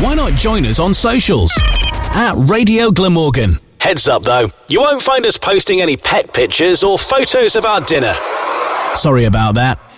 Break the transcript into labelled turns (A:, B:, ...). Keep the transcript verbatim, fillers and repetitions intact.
A: why not join us on socials? At Radio Glamorgan. Heads up though, you won't find us posting any pet pictures or photos of our dinner. Sorry about that.